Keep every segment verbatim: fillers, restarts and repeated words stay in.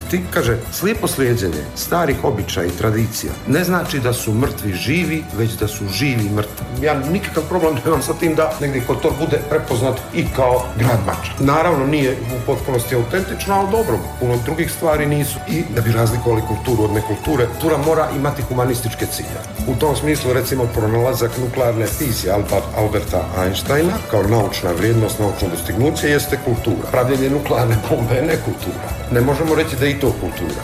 ti, kaže, slijepo slijeđenje starih običaja i tradicija ne znači da su mrtvi živi, već da su živi mrtvi. Ja nikakav problem nemam sa tim da negdje Kotor bude prepoznat i kao grad Mača. Naravno nije u potpunosti autentično, ali dobro, puno drugih stvari nisu. I da bi razlikovali kulturu od nekulture, kultura mora imati humanističke cilje. U tom smislu, recimo, pronalazak nuklearne fizije Alberta Einsteina kao naučna vrijednost, naučno dostignuće jeste kultura. Pravljenje nuklearne bombe je nekultura. Ne možemo reći da je i to kultura.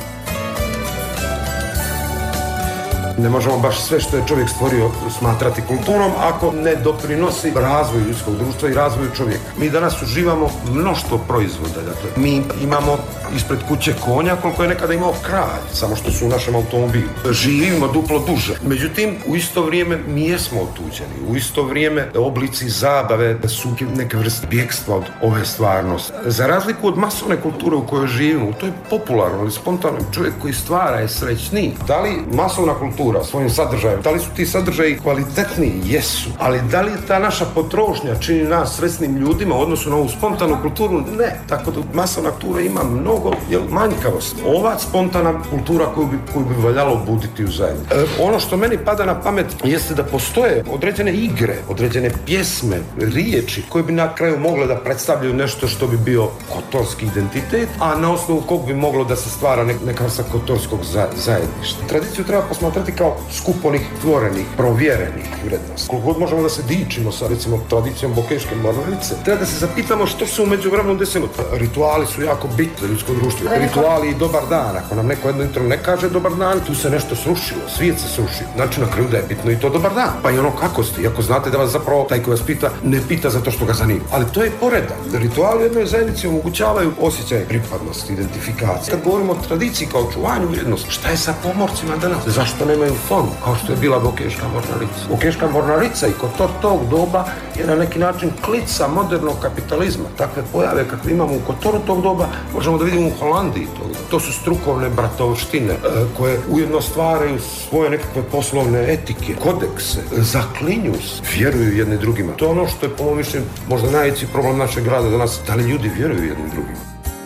Ne možemo baš sve što je čovjek stvorio smatrati kulturom ako ne doprinosi razvoju ljudskog društva i razvoju čovjeka. Mi danas uživamo mnoštvo proizvoda. Dakle, mi imamo ispred kuće konja koliko je nekada imao kralj, samo što su u našem automobilu. Živimo duplo duže. Međutim, u isto vrijeme mi jesmo otuđeni. U isto vrijeme oblici zabave su neke vrste bjegstva od ove stvarnosti. Za razliku od masovne kulture u kojoj živimo, to je popularno, ali spontano, čovjek koji stvara je srećniji. Da li masovna kultura svojim sadržajem, da li su ti sadržaji kvalitetniji? Jesu. Ali da li ta naša potrošnja čini nas sretnim ljudima u odnosu na ovu spontanu kulturu? Ne. Tako da masovna kultura ima mnogo jel, manjkavosti. Ova spontana kultura koju bi, koju bi valjalo buditi u zajednici. E, ono što meni pada na pamet jeste da postoje određene igre, određene pjesme, riječi koje bi na kraju mogle da predstavljaju nešto što bi bio kotorski identitet, a na osnovu kog bi moglo da se stvara nek, neka vrsta kotorskog za, zajedništva. Tradiciju treba posmatrati kao skup onih tvorenih, provjerenih vrijednosti. Koliko god možemo da se dičimo sa, recimo, tradicijom Bokeške mornarice, treba da se zapitamo što se u međuvremenu desilo. Rituali su jako bitni ljudsko društvo. Rituali i dobar dan. Ako nam neko jedno jutro ne kaže dobar dan, tu se nešto srušilo, svijet se srušio. Znači na kraju da je bitno i to dobar dan. Pa i ono kako ste, iako znate da vas zapravo taj koji vas pita, ne pita zato što ga zanima. Ali to je poredak. Rituali u jednoj zajednici omogućavaju osjećaj pripadnosti, identifikacije. Kad govorimo o tradiciji kao čuvanju vrijednosti, šta je sa pomorcima danas? Zašto nemaju fond, kao što je bila Bokeška mornarica? Bokeška mornarica i Kotor tog doba je na neki način klica modernog kapitalizma. Takve pojave kakve imamo u Kotoru tog doba možemo da vidimo u Holandiji. To, to su strukovne bratovštine e, koje ujedno stvaraju svoje nekakve poslovne etike, kodekse, zaklinju se, vjeruju jedni drugima. To je ono što je, po mom mišljenju, možda najveći problem našeg grada danas, da li ljudi vjeruju jednim drugima.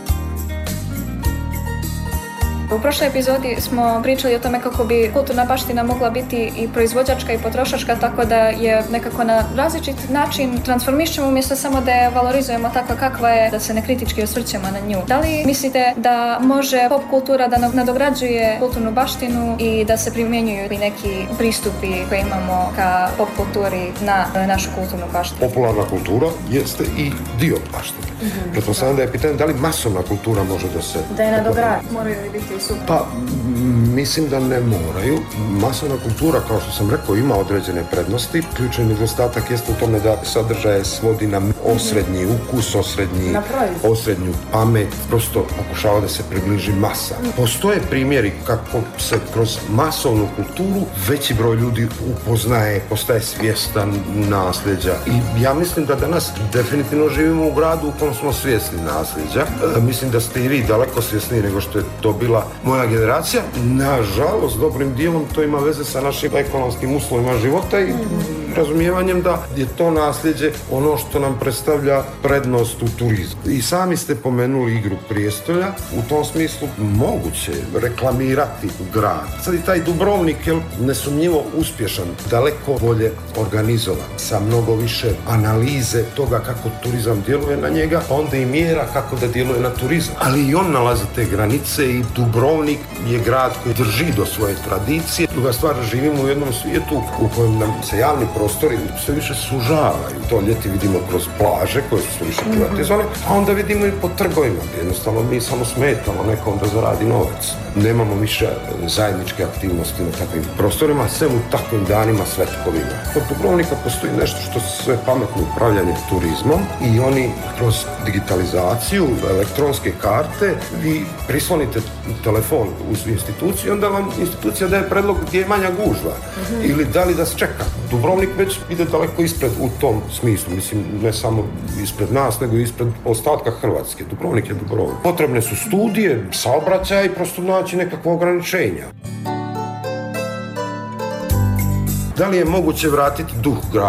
U prošloj epizodi smo pričali o tome kako bi kulturna baština mogla biti i proizvođačka i potrošačka, tako da je nekako na različit način transformišemo umjesto samo da je valorizujemo takva kakva je, da se ne kritički osvrćemo na nju. Da li mislite da može pop kultura da nadograđuje kulturnu baštinu i da se primjenjuju neki pristupi koje imamo ka pop kulturi na našu kulturnu baštinu? Popularna kultura jeste i dio baštine. Mm-hmm. Pretpostavljam da je pitanje da li masovna kultura može da se... Da je nadograđuje. Moraju li biti super? Pa, mislim da ne moraju. Masovna kultura, kao što sam rekao, ima određene prednosti. Ključni nedostatak jeste u tome da sadržaje svodi na osrednji ukus, osrednji, osrednju pamet, prosto pokušava da se približi masa. Postoje primjeri kako se kroz masovnu kulturu veći broj ljudi upoznaje, postaje svjestan nasljeđa. I ja mislim da danas definitivno živimo u gradu u kojem smo svjesni nasljeđa. E, mislim da ste i vi daleko svjesniji nego što je to bila moja generacija. Nažalost, dobrim dijelom to ima veze sa našim ekonomskim uslovima života i razumijevanjem da je to nasljeđe ono što nam predstavlja prednost u turizmu. I sami ste pomenuli Igru prijestolja, u tom smislu moguće reklamirati grad. Sad i taj Dubrovnik je nesumnjivo uspješan, daleko bolje organizovan, sa mnogo više analize toga kako turizam djeluje na njega, pa onda i mjera kako da djeluje na turizam. Ali i on nalazi te granice i Dubrovnik je grad koji drži do svoje tradicije. Druga stvar, živimo u jednom svijetu u kojem nam se javni prostori sve više sužavaju. To ljeti vidimo kroz plaže koje su sve više privatizovane, a onda vidimo i po trgovima. Jednostavno mi samo smetamo nekom da zaradi novac. Nemamo više zajedničke aktivnosti na takvim prostorima, sve u takvim danima svetkovima. Kod Dubrovnika postoji nešto što se sve pametno upravljanje turizmom i oni kroz digitalizaciju, elektronske karte, vi prislonite telefon uz instituciju, onda vam institucija daje predlog gdje je manja gužva. Mm-hmm. Ili da li da se čeka. Dubrovnik već ide daleko ispred u tom smislu. Mislim, ne samo ispred nas, nego ispred ostatka Hrvatske. Dubrovnik je Dubrovnik. Potrebne su studije, saobraćaj i prosto naći nekakva ograničenja. Da li je moguće vratiti duh grada?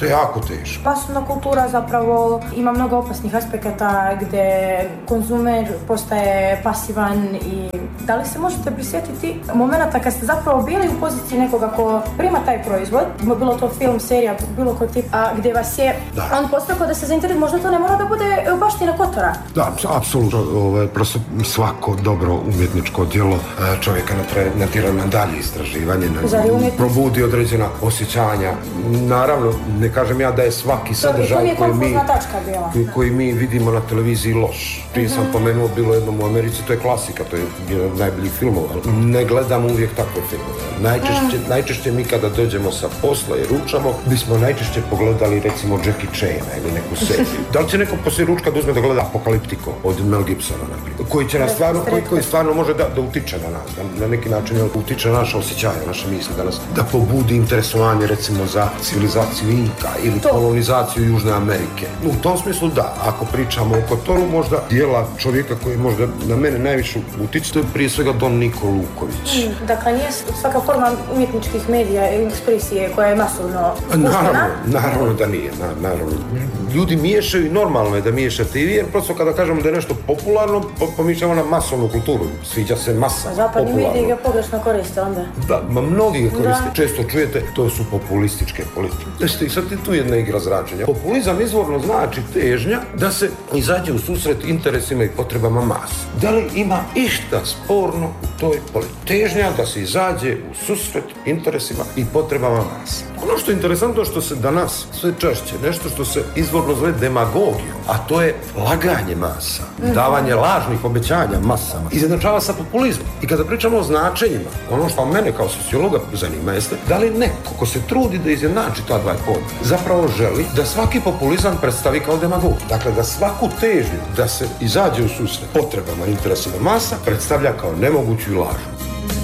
To je jako teško. Masovna kultura zapravo ima mnogo opasnih aspekata gdje konzumer postaje pasivan i da li se možete prisjetiti momenta kad ste zapravo bili u poziciji nekoga ko prima taj proizvod, bilo to film, serija, bilo koji tip, a gdje vas je da. On postao da se zainteresuje, možda to ne mora da bude baština Kotora. Da, apsolutno, ovaj, prosto svako dobro umjetničko djelo čovjeka natjera na dalje istraživanje, na, probudi određena osjećanja. Naravno, ne kažem ja da je svaki sadržaj koji mi, koji mi vidimo na televiziji loš. Prije uh-huh. sam pomenuo, bilo jednom u Americi, to je klasika, to je jedan od najboljih filmova. Ne gledamo uvijek takve filmove. Najčešće, uh-huh. najčešće mi kada dođemo sa posla i ručamo, bismo najčešće pogledali recimo Jackie Chana ili neku seriju. Da li će neko poslije ručka da uzme da gleda Apokaliptiko od Mel Gibsona, naprijed, koji će nas stvarno, koji, koji stvarno može da, da utiče na nas, da na neki način utiče na naše osjećaje, naše misli, da nas, da pobudi interesovanje recimo za civilizaciju Inka ili to. kolonizaciju Južne Amerike. U tom smislu da, ako pričamo o Kotoru, možda dijela čovjeka koji možda na mene najviše utiče, to je prije svega Don Niko Luković. Mm, dakle, nije svaka forma umjetničkih medija i ekspresije koja je masovno puštena? Naravno, naravno da nije, na, naravno. Ljudi miješaju i normalno je da miješate i vi, jer prosto kada kažemo da je nešto popularno, pomišljamo na masovnu kulturu. Sviđa se masa. Zapadni mediji ga pogrešno koriste onda. Da, ma mnogi ga koriste. Da. Često čujete, to su populističke politike. Znači, sad je tu jedna igra zračenja. Populizam izvorno znači težnja da se izađe u susret interesima i potrebama masa. Da li ima išta sporno u toj politici? Težnja da se izađe u susret interesima i potrebama masa. Ono što je interesantno što se danas sve češće, nešto što se izvorno zove demagogijom, a to je laganje masa, davanje lažnih obećanja masama, izjednačava sa populizmom. I kada pričamo o značenjima, ono što mene kao sociologa zanima jeste da li neko ko se trudi da izjednači ta dva pojma, zapravo želi da svaki populizam predstavi kao demagog. Dakle, da svaku težnju da se izađe u susret potrebama i interesima masa predstavlja kao nemoguću i lažnu.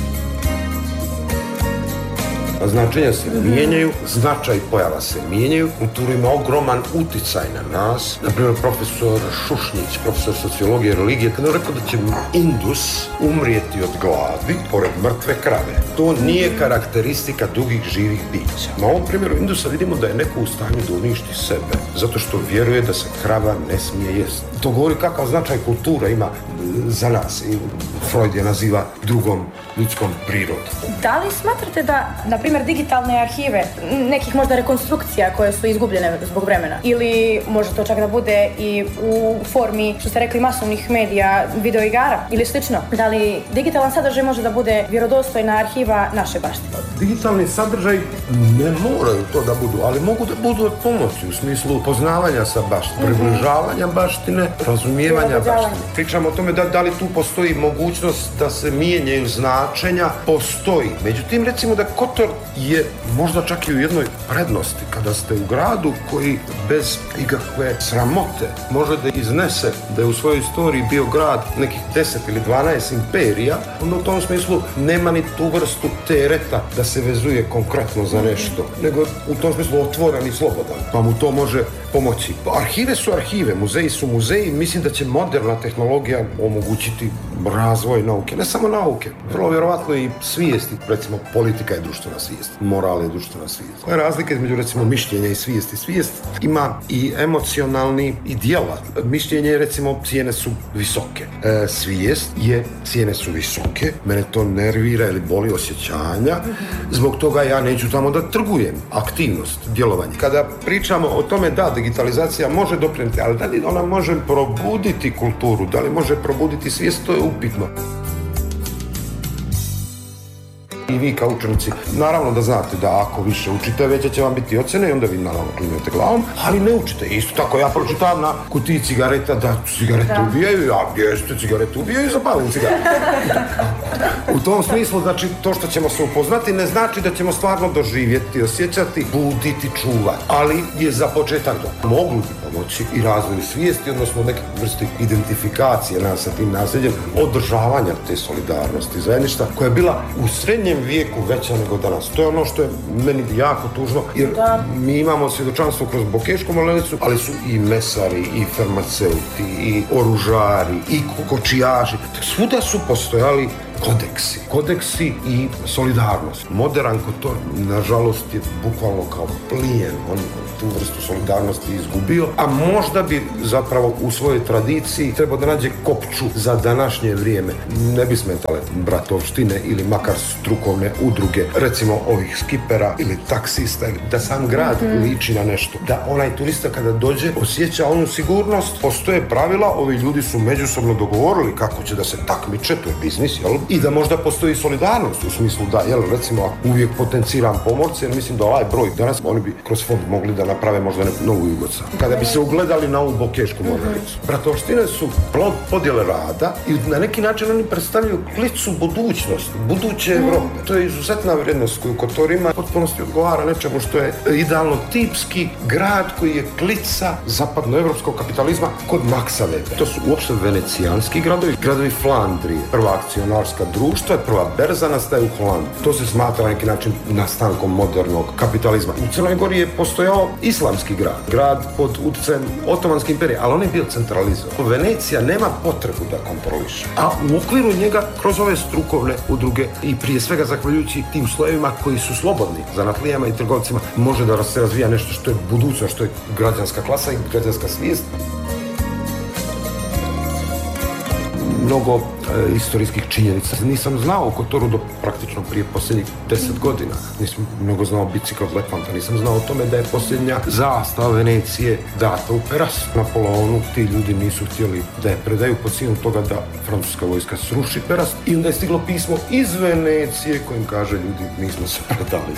Značenja se mijenjaju, značaj pojava se mijenjaju, kultura ima ogroman uticaj na nas. Naprimjer, profesor Šušnjić, profesor sociologije i religije, kada je rekao da će Indus umrijeti od gladi pored mrtve krave. To nije karakteristika drugih živih bića. Na ovom primjeru Indusa vidimo da je neko u stanju da uništi sebe, zato što vjeruje da se krava ne smije jesti. To govori kakav značaj kultura ima za nas. I Freud je naziva drugom ljudskom prirodom. Da li smatrate da, na primjer, digitalne arhive, nekih možda rekonstrukcija koje su izgubljene zbog vremena, ili može to čak da bude i u formi, što ste rekli, masovnih medija, videoigara ili slično, da li digitalan sadržaj može da bude vjerodostojna arhiva naše baštine? Digitalni sadržaj ne moraju to da budu, ali mogu da budu od pomoći u smislu poznavanja sa baštinom, mm-hmm. približavanja baštine, razumijevanja baštine. Pričamo o tome da, da li tu postoji mogućnost da se mijenjaju značenja, postoji. Međutim, recimo da Kotor je možda čak i u jednoj prednosti kada ste u gradu koji bez ikakve sramote može da iznese da je u svojoj istoriji bio grad nekih deset ili dvanaest imperija, onda u tom smislu nema ni tu vrstu tereta da se vezuje konkretno za nešto, nego u tom smislu otvoren i slobodan, pa mu to može pomoći. Arhive su arhive, muzeji su muzeji, mislim da će moderna tehnologija omogućiti razvoj nauke, ne samo nauke, vrlo vjerovatno i svijesti, recimo politika je društvena svijest, moral je društvena svijest. Koja je razlika između recimo mišljenja i svijesti? Svijest ima i emocionalni i djela. Mišljenje je recimo cijene su visoke. E, svijest je cijene su visoke, mene to nervira ili boli osjećanja, zbog toga ja neću tamo da trgujem aktivnost, djelovanje. Kada pričamo o tome da digitalizacija može doprinijeti, ali da li ona može probuditi kulturu, da li može probuditi svijest, to je upitno. I vi kao učenici, naravno da znate da ako više učite, veće će vam biti ocjene i onda vi naravno klimete glavom, ali ne učite. Isto tako ja pročitam na kutiji cigareta da cigarete da. ubijaju, ja jeste cigarete ubijaju i zapalim cigarete. U tom smislu, znači, to što ćemo se upoznati ne znači da ćemo stvarno doživjeti, osjećati, buditi, čuvati. Ali je za početak to. Mogli bi pomoći i razvoju svijesti, odnosno neke vrste identifikacije nas sa tim nasljeđem, održavanja te solidarnosti zajedništva, koja je bila u srednjem vijeku veća nego danas. To je ono što je meni jako tužno, jer da. mi imamo svjedočanstvo kroz Bokešku molenicu, ali su i mesari, i farmaceuti, i oružari, i kočijaši. Svuda su postojali kodeksi. Kodeksi i solidarnost. Modern kotor, nažalost, je bukvalno kao plijen. On tu vrstu solidarnosti izgubio, a možda bi zapravo u svojoj tradiciji trebao da nađe kopču za današnje vrijeme. Ne bi smetale bratovštine ili makar strukovne udruge, recimo ovih skipera ili taksista, da sam grad mm-hmm. liči na nešto. Da onaj turista kada dođe osjeća onu sigurnost, postoje pravila, ovi ljudi su međusobno dogovorili kako će da se takmiče, to je biznis, jel? I da možda postoji solidarnost u smislu da, jel, recimo, uvijek potenciram pomorce, jer mislim da ovaj broj danas oni bi kroz fond mogli da naprave možda novu Jugoca. Kada bi se ugledali na ovu Bokešku mornaricu. Bratovštine su plod podjele rada i na neki način oni predstavljaju klicu budućnosti, buduće Evrope. To je izuzetna vrijednost koju Kotor ima, potpunosti odgovara nečemu što je idealno tipski grad koji je klica zapadnoevropskog kapitalizma kod Maxa Webera. To su uopšte venecijanski gradovi, gradovi Flandrije. Prva akcionarska društva, prva berza nastaje u Holandiji. To se smatra na neki način nastankom modernog kapitalizma. U Crnoj Gori je postojao islamski grad, grad pod utjecajem Otomanske imperije, ali on je bio centralizovan. Venecija nema potrebu da kontroliše. A u okviru njega, kroz ove strukovne udruge i prije svega zahvaljujući tim slojevima koji su slobodni, zanatlijama i trgovcima, može da se razvija nešto što je budućnost, što je građanska klasa i građanska svijest. Mnogo e, istorijskih činjenica. Nisam znao o Kotoru do praktično prije posljednjih deset godina. Nisam mnogo znao bicikl od Lepanta. Nisam znao o tome da je posljednja zastava Venecije data u Peras. Napoleonu ti ljudi nisu htjeli da je predaju pod cijenu toga da francuska vojska sruši Peras. I onda je stiglo pismo iz Venecije kojim kaže ljudi mi smo se predali.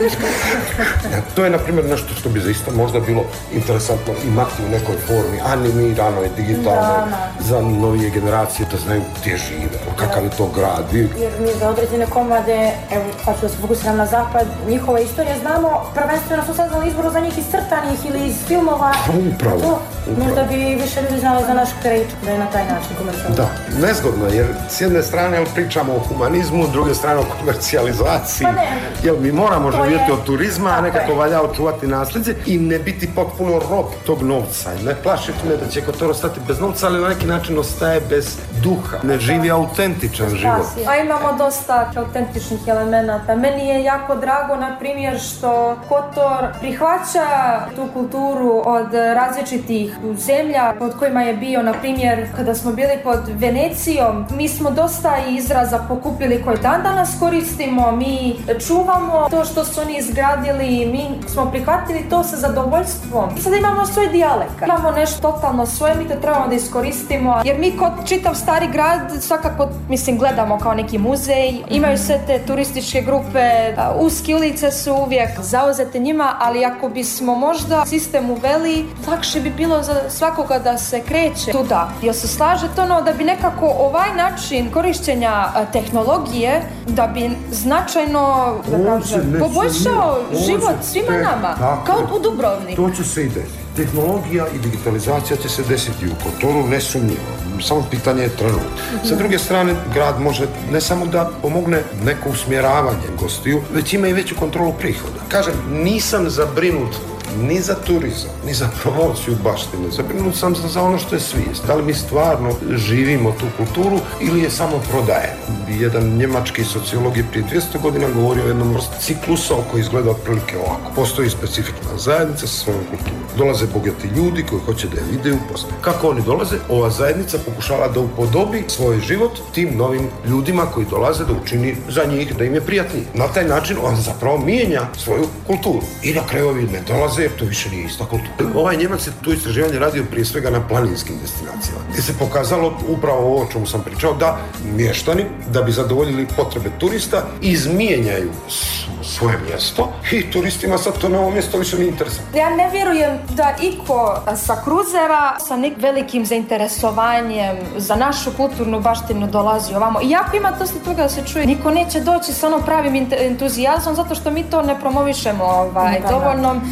To je na primjer nešto što bi zaista možda bilo interesantno imati u nekoj formi animirano i digitalno za novije generacije da znaju gdje žive, kakav je to grad. Jer mi za određene komade, evo, sad ću da se fokusiram na zapad, njihove istorije znamo, prvenstveno su saznali izboru za njih iz crtanih ili iz filmova. Upravo. To, možda bi više ljudi znali za naš krejč, da je na taj način komercijalno. Da, nezgodno, jer s jedne strane pričamo o humanizmu, s druge strane o komercijalizaciji. Pa ne. Jer mi moramo to živjeti je od turizma, a nekako je. valja očuvati nasljeđe i ne biti potpuno rob tog novca. Ne plašiti me da će Kotor ostati bez novca, ali na neki način ostaje bez duha, ne živi autentičan život. A imamo dosta autentičnih elemenata. Meni je jako drago, na primjer, što Kotor prihvaća tu kulturu od različitih zemlja pod kojima je bio, na primjer, kada smo bili pod Venecijom, mi smo dosta izraza pokupili koje dan danas koristimo, mi čuvamo to što su oni izgradili, mi smo prihvatili to sa zadovoljstvom. Sada imamo svoj dijalekt, imamo nešto totalno svoje, mi to trebamo da iskoristimo, jer mi kod čitav Stari grad svakako, mislim, gledamo kao neki muzej, imaju sve te turističke grupe, uske ulice su uvijek zauzete njima, ali ako bismo možda sistem uveli, lakše bi bilo za svakoga da se kreće tuda. Jel se slažete ono da bi nekako ovaj način korištenja tehnologije, da bi značajno, da kažem, poboljšao život svima nama, kao u Dubrovniku? To će se i desiti. Tehnologija i digitalizacija će se desiti u Kotoru, nesumnjivo. Samo pitanje je trenutka. Sa druge strane, grad može ne samo da pomogne neko usmjeravanje gostiju, već ima i veću kontrolu prihoda. Kažem, nisam zabrinut ni za turizam, ni za promociju baštine. Zabrinut sam za ono što je svijest. Da li mi stvarno živimo tu kulturu ili je samo prodajemo? Jedan njemački sociolog je prije dvjesto godina govorio o jednom vrstu ciklusa koji izgleda otprilike ovako. Postoji specifična zajednica sa svojom kulturom. Dolaze bogati ljudi koji hoće da je vide i upoznaju. Kako oni dolaze? Ova zajednica pokušava da upodobi svoj život tim novim ljudima koji dolaze da učini za njih da im je prijatniji. Na taj način on zapravo mijenja svoju kulturu. I na kraju ovi ne dolaze jer to više nije ista kultura. Ovaj Njemac je tu istraživanje radio prije svega na planinskim destinacijama. Gdje se pokazalo upravo ovo o čemu sam pričao, da mještani, da bi zadovoljili potrebe turista, izmijenjaju svoje mjesto i turistima sad to novo mjesto više nije interesantno. Ja ne vjerujem da iko sa kruzera sa nekim velikim zainteresovanjem za našu kulturnu baštinu dolazi ovamo. Iako ima dosta toga da se čuje, niko neće doći sa onom pravim entuzijazmom zato što mi to ne promovišemo ovaj, dovoljno. Mi samo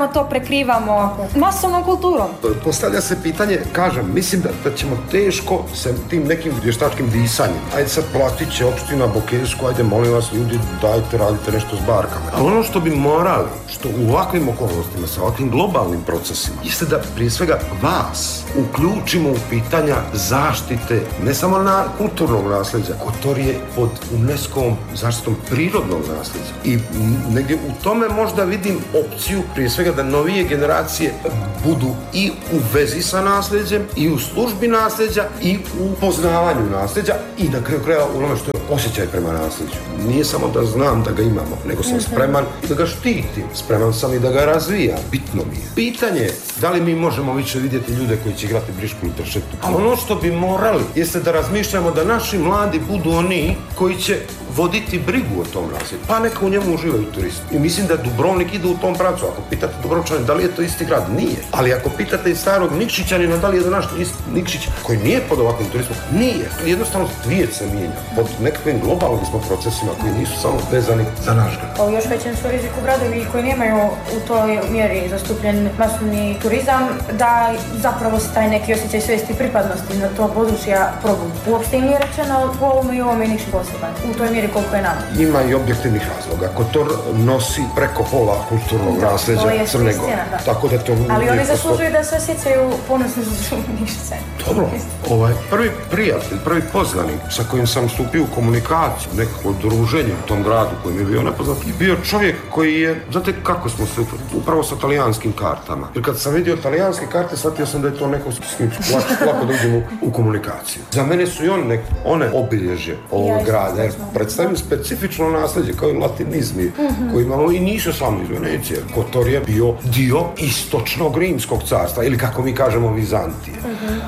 samo to prekrivamo masovnom kulturom. Postavlja se pitanje, kažem, mislim da, da ćemo teško sa tim nekim vještačkim disanjem. Ajde sad platit će opština Bokeljsku, ajde molim vas ljudi, dajte, radite nešto s barkama. Ali ono što bi morali, što u ovakvim okolnostima, sa ovakvim globalnim procesima, jeste da prije svega vas uključimo u pitanja zaštite ne samo na kulturnog nasljeđa, Kotor je pod UNESCO-om zaštitom prirodnog nasljeđa. I negdje u tome možda vidim opciju, prije svega da novije generacije budu i u vezi sa nasljeđem, i u službi nasljeđa, i u poznavanju nasljeđa, i na kraju krajeva u onome što je osjećaj prema nasljeđu. Nije samo da znam da ga imamo, nego sam spreman da ga štitim, spreman sam i da ga razvijam. Bitno mi je. Pitanje je da li mi možemo više vidjeti ljude koji će igrati brišku i tršetu. Ali ono što bi morali jeste da razmišljamo da naši mladi budu oni koji će voditi brigu o tom nasljeđu. Pa neka u njemu uživaju turisti. I mislim da Dubrovnik ide u tom pravcu. Ako pitate Dubrovčane da li je to isti grad, nije. Ali ako pitate i starog Nikšićanina da li je to naš Nikšić koji nije pod ovakvim turizmom, nije. Jednostavno svijet se mijenja pod nekakvim globalnim smo procesima koji nisu samo vezani za naš grad. U još većem su riziku gradovi koji nemaju u toj mjeri zastupljen masovni turizam, da zapravo se taj neki osjećaj svijesti pripadnosti na to područja probudi. Uopšte im je rečeno po ovome i ovome ništa poseban. U toj mjeri koliko je nama. Ima i objektivnih razloga. Kotor nosi preko pola kulturnog nasljeđa Crne Gore. Tako da to ali oni zaslužuju da se osjećaju ponosni za Nišice. Dobro. Ovaj prvi prijatelj, prvi poznanik sa kojim sam stupio u komunikaciju, nekako druženje u tom gradu koji mi je bio nepoznat, je bio čovjek koji je, znate kako smo se upravo sa talijanskim kartama. Jer kad sam vidio talijanske karte, shvatio sam da je to neko s kim lako da uđem u, u komunikaciju. Za mene su i on nek, one obilježje ovog grada, jer predstavljaju specifično nasljeđe kao i latinizmi mm-hmm. koji imamo i nisu samo iz Venecije. Kotor je bio dio istočnog rimskog carstva ili kako mi kažemo Vizantije. Mm-hmm.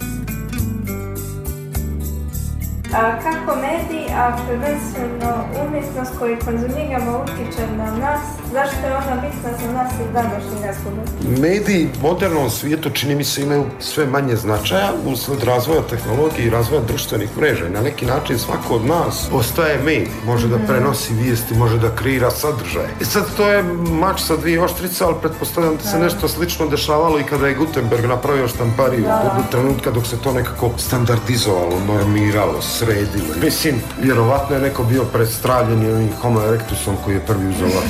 A kako mediji, a prvenstveno umjetnost koju konzumiramo utječe na nas, zašto je ona bitna za nas i današnji razgovor? Mediji u modernom svijetu čini mi se imaju sve manje značaja usled razvoja tehnologije i razvoja društvenih mreža. I na neki način svako od nas postaje medij. Može da prenosi vijesti, može da kreira sadržaje. I sad to je mač sa dvije oštrice, ali pretpostavljam da se nešto slično dešavalo i kada je Gutenberg napravio štampariju. Do trenutka dok se to nekako standardizovalo, normiralo, sredilo. Mislim, vjerovatno je neko bio predstravljen i ovim Homo erectusom koji je prvi uzeo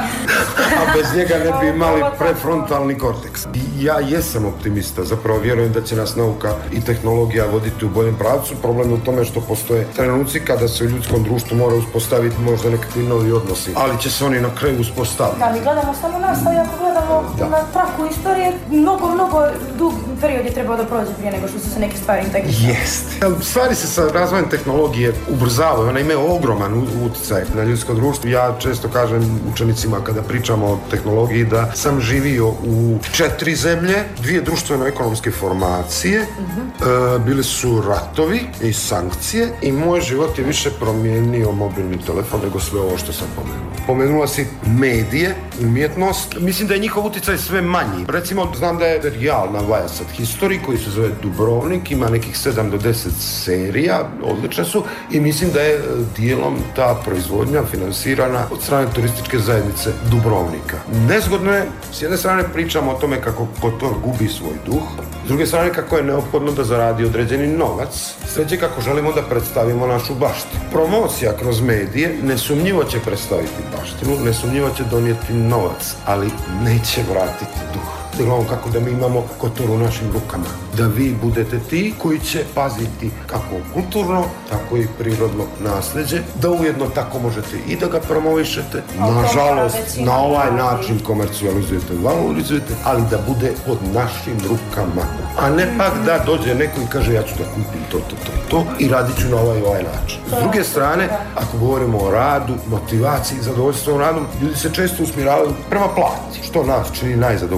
a bez njega ne bi imali prefrontalni korteks. I ja jesam optimista, zapravo vjerujem da će nas nauka i tehnologija voditi u boljem pravcu. Problem je u tome što postoje trenuci kada se u ljudskom društvu mora uspostaviti možda nekakvi novi odnosi, ali će se oni na kraju uspostaviti. Da, mi gledamo samo nas, ali ako gledamo da. na traku istorije, mnogo, mnogo dug period je trebao da prođe prije nego što su se neke stvari integrirale. Jest. Stvari se sa razvojem tehnologije ubrzavaju, ona ima ogroman utjecaj na ljudsko društvo. Ja često kažem učenicima kada pričamo o tehnologiji da sam živio u četiri zemlje, dvije društveno-ekonomske formacije, mm-hmm. e, bili su ratovi i sankcije i moj život je više promijenio mobilni telefon nego sve ovo što sam pomenuo. Pomenula si medije, umjetnost, mislim da je njihov utjecaj sve manji. Recimo, znam da je serijal na Viasat History koji se zove Dubrovnik, ima nekih sedam do deset serija, odlične su i mislim da je dijelom ta proizvodnja finansirana od strane turističke zajednice Dubrovnika. Nezgodno je, s jedne strane pričamo o tome kako Kotor gubi svoj duh, s druge strane kako je neophodno da zaradi određeni novac, s treće kako želimo da predstavimo našu baštinu. Promocija kroz medije nesumnjivo će predstaviti baštinu, nesumnjivo će donijeti novac, ali neće vratiti duh. Gledamo kako da mi imamo Kotor u našim rukama. Da vi budete ti koji će paziti kako kulturno, tako i prirodno nasljeđe, da ujedno tako možete i da ga promovišete. Nažalost, na ovaj način komercijalizujete, valorizujete, ali da bude pod našim rukama. A ne pak da dođe neko i kaže ja ću da kupim to, to, to i to i radit ću na ovaj ovaj način. S druge strane, ako govorimo o radu, motivaciji, zadovoljstvom radom, ljudi se često usmjeravaju prema plati, što nas čini najzadovoljnijim na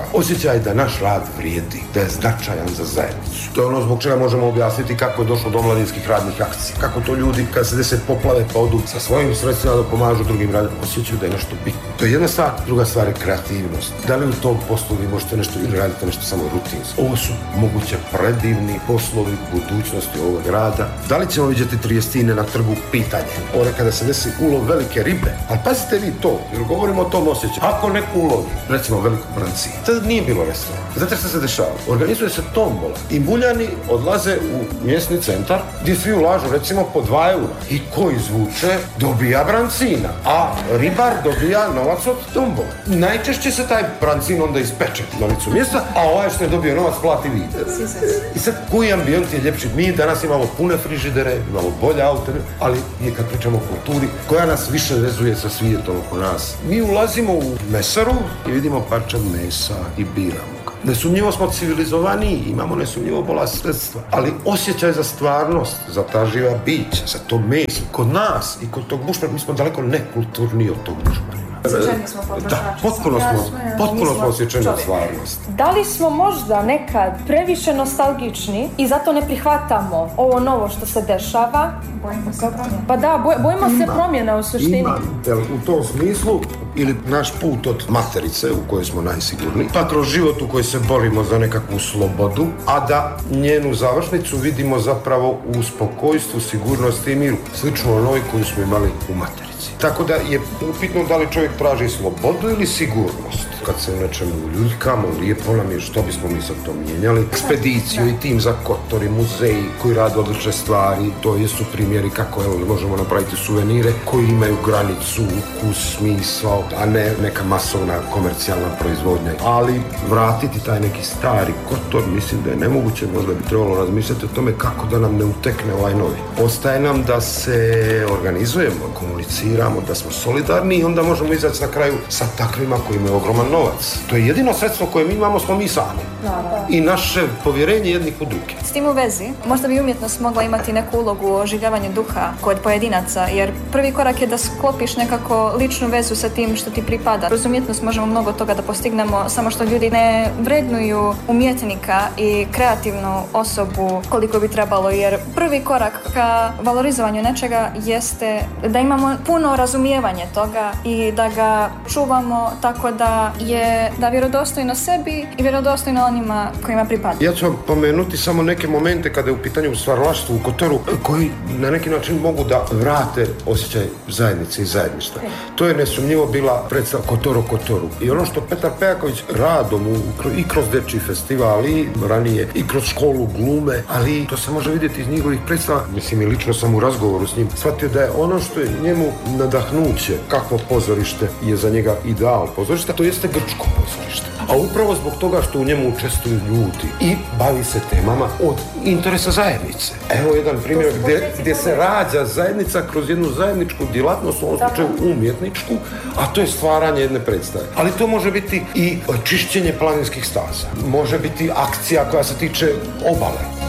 upravo. Osjećaj da naš rad vrijedi, da je značajan za zajednicu. To je ono zbog čega možemo objasniti kako je došlo do omladinskih radnih akcija. Kako to ljudi kad se dese poplave pa odu sa svojim sredstvima da pomažu drugim radima, osjećaju da je nešto bitno. To je jedna stvar, druga stvar je kreativnost. Da li u tom poslu vi možete nešto ili radite nešto samo rutinsko? Ovo su moguće predivni poslovi budućnosti ovog grada. Da li ćemo vidjeti tristine na trgu? Pitanje. Ore kada se desi ulov velike ribe, ali pazite vi to, jer govorimo o tom osjećaju. Ako neko ulovi, recimo veliku branciju, tada nije bilo restorana. Znate što se dešava? Organizuje se tombola i muljani odlaze u mjesni centar gdje svi ulažu recimo po dva eura i ko izvuče dobija brancina, a ribar dobija novac od tombola. Najčešće se taj brancin onda ispeče na licu mjesta, a ovaj što je dobio novac plati vi. I sad koji ambijent je ljepši? Mi danas imamo pune frižidere, imamo bolje aute, ali mi kad pričamo o kulturi koja nas više vezuje sa svijetom oko nas. Mi ulazimo u mesaru i vidimo parčad mesa i biramo ga. Nesumnjivo smo civilizovaniji, imamo nesumnjivo bolja sredstva, ali osjećaj za stvarnost, za ta živa bića, za to meso, kod nas i kod tog bušmana, mi smo daleko nekulturniji od tog bušmana. Osjećani smo potrošači. Da, potpuno smo, potpuno smo osjećani na stvarnost. Da li smo možda nekad previše nostalgični i zato ne prihvatamo ovo novo što se dešava? Bojimo se promjena. Pa da, boj, bojimo Ima, se promjena u suštini. Ima, jel, u tom smislu, ili naš put od materice u kojoj smo najsigurniji, pa kroz život u kojoj se borimo za nekakvu slobodu, a da njenu završnicu vidimo zapravo u spokojstvu, sigurnosti i miru, slično onoj koju smo imali u materici. Tako da je upitno da li čovjek traži slobodu ili sigurnost. Kad se u nečemu uljuljkamo, lijepo nam je, što bismo mi sad to mijenjali. Ekspediciju i tim za Kotor i muzeji koji rade odlične stvari, to jesu primjeri kako evo, možemo napraviti suvenire koji imaju granicu, ukus, smisao, a ne neka masovna komercijalna proizvodnja. Ali vratiti taj neki stari Kotor, mislim da je nemoguće, možda bi trebalo razmišljati o tome kako da nam ne utekne ovaj novi. Ostaje nam da se organizujemo, komuniciramo, da smo solidarni i onda možemo izaći na kraju sa takvima koji imaju ogroman novac. To je jedino sredstvo koje mi imamo, smo mi sami. Da, da. I naše povjerenje jednih u druge. S tim u vezi, možda bi umjetnost mogla imati neku ulogu u oživljavanju duha kod pojedinaca, jer prvi korak je da sklopiš nekako ličnu vezu sa tim što ti pripada. Kroz umjetnost možemo mnogo toga da postignemo, samo što ljudi ne vrednuju umjetnika i kreativnu osobu koliko bi trebalo, jer prvi korak ka valorizovanju nečega jeste da imamo puno razumijevanje toga i da ga čuvamo tako da je da vjerodostojno sebi i vjerodostojno onima kojima pripada. Ja ću vam pomenuti samo neke momente kada je u pitanju stvaralaštvo u Kotoru koji na neki način mogu da vrate osjećaj zajednice i zajedništva. To je nesumnjivo bila predstava Kotor o Kotoru. I ono što Petar Pejaković radom u, i kroz dečji festival i ranije i kroz školu glume, ali to se može vidjeti iz njegovih predstava. Mislim i lično sam u razgovoru s njim shvatio da je ono što je njemu nadahnuće, kakvo pozorište je za njega ideal pozorišta, to jeste grčko pozorište. A upravo zbog toga što u njemu učestvuju ljudi i bavi se temama od interesa zajednice. Evo jedan primjer gdje, gdje se rađa zajednica kroz jednu zajedničku djelatnost, u ovom slučaju umjetničku, a to je stvaranje jedne predstave. Ali to može biti i čišćenje planinskih staza. Može biti akcija koja se tiče obale.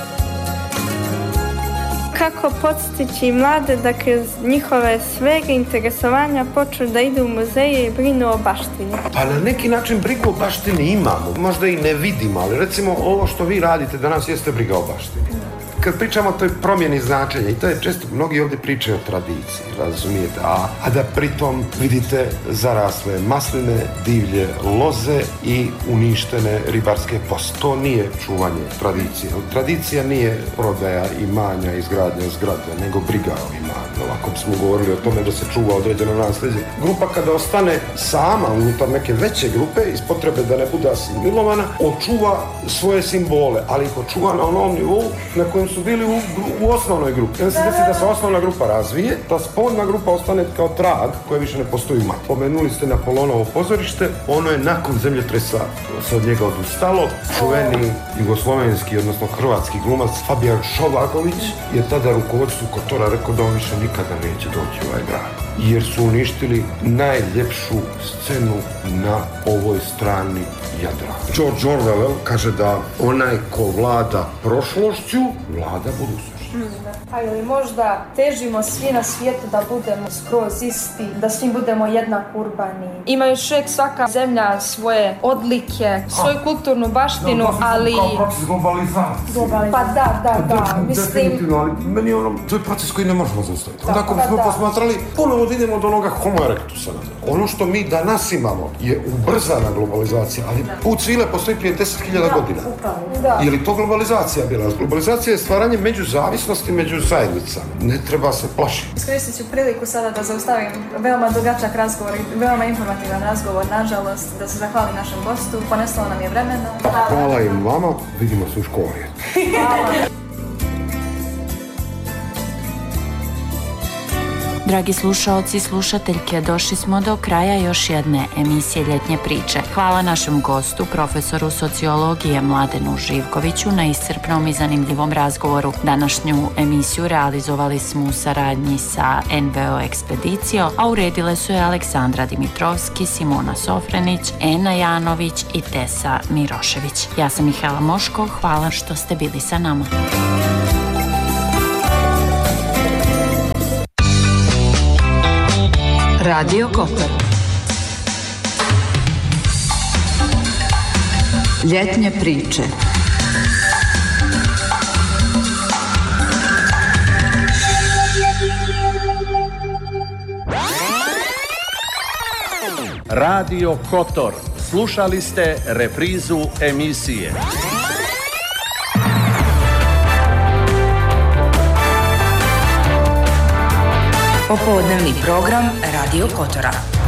Kako podsjeći mlade da kroz njihove svega interesovanja počnu da idu u muzeje i brinu o baštini? Pa na neki način brigu o baštini imamo, možda i ne vidimo, ali recimo ovo što vi radite danas jeste briga o baštini. Kad pričamo o toj promjeni značenja, i to je često, mnogi ovdje pričaju o tradiciji, razumijete, a, a da pritom vidite zarasle masline, divlje loze i uništene ribarske poste. To nije čuvanje tradicije. Tradicija nije prodaja imanja, izgradnja zgrade, nego briga o imanju. Ovako smo govorili o tome da se čuva određeno nasljeđe. Grupa kada ostane sama unutar neke veće grupe, iz potrebe da ne bude asimilovana, očuva svoje simbole, ali ih očuva na onom nivou na kojem su bili u, u osnovnoj grupi. Onda se desi da se osnovna grupa razvije, da spodna grupa ostane kao trag koja više ne postoji u mati. Pomenuli ste Napoleonovo pozorište, ono je nakon zemljotresa se od njega odustalo. Čuveni jugoslovenski, odnosno hrvatski glumac Fabijan Šovagović je tada rukovodstvu Kotora rekao da on više nikada neće doći u ovaj grad, jer su uništili najljepšu scenu na ovoj strani Jadrana. George Orwell kaže da onaj ko vlada prošlošću, vlada budućnošću. A ili možda težimo svi na svijetu da budemo skroz isti, da svi budemo jednako urbani. Ima još uvijek svaka zemlja svoje odlike, svoju kulturnu baštinu, ali... Kao proces globalizacije. Pa da, da, da, mislim... Definitivno, ali meni je ono, to je proces koji ne možemo zaustaviti. Onda ako bismo posmatrali, ponovo da idemo od onoga homo erectusa. Ono što mi danas imamo je ubrzana globalizacija, ali put svile postoji prije deset hiljada godina. Da. Je li to globalizacija bila? Globalizacija je stvaranje međuzavisnosti među zajednicama. Ne treba se plašiti. Iskoristit ću priliku sada da zaustavim veoma dugačak razgovor i veoma informativan razgovor, nažalost, da se zahvalim našem gostu. Ponestalo nam je vremena. Hvala i vama, vidimo se u školi. Hvala. Dragi slušaoci i slušateljke, došli smo do kraja još jedne emisije Ljetnje priče. Hvala našem gostu, profesoru sociologije Mladenu Živkoviću, na iscrpnom i zanimljivom razgovoru. Današnju emisiju realizovali smo u saradnji sa en ve o Ekspedicijom, a uredile su je Aleksandra Dimitrovski, Simona Sofrenić, Ena Janović i Tesa Mirošević. Ja sam Mihajla Moško, hvala što ste bili sa nama. Radio Kotor. Ljetnje priče. Radio Kotor. Slušali ste reprizu emisije. Popodnevni program Radio Kotora.